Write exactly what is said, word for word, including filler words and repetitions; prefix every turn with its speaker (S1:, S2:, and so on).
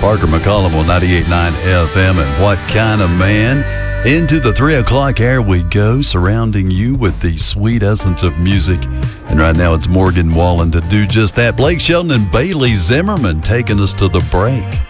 S1: Parker McCollum on ninety-eight point nine F M. And what kind of man? Into the three o'clock hour we go, surrounding you with the sweet essence of music. And right now it's Morgan Wallen to do just that. Blake Shelton and Bailey Zimmerman taking us to the break.